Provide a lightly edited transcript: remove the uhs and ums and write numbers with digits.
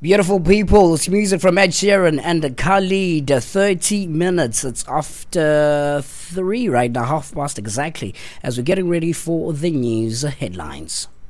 Beautiful people, it's music from Ed Sheeran and Khalid. 30 minutes, it's after 3 right now, half past exactly, as we're getting ready for the news headlines.